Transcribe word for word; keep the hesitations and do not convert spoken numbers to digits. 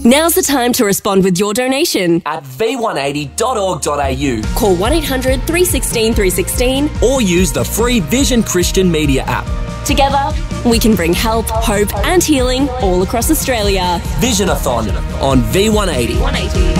Now's the time to respond with your donation at v one eighty dot org dot a u. Call one eight hundred three one six three one six or use the free Vision Christian Media app. Together, we can bring help, hope and healing all across Australia. Visionathon on V one eighty.